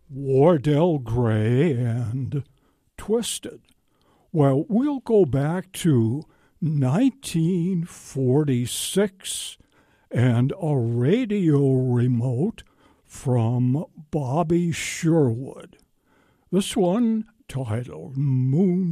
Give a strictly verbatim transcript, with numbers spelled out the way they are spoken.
Wardell Gray and Twisted. Well, we'll go back to nineteen forty-six and a radio remote from Bobby Sherwood. This one titled Moon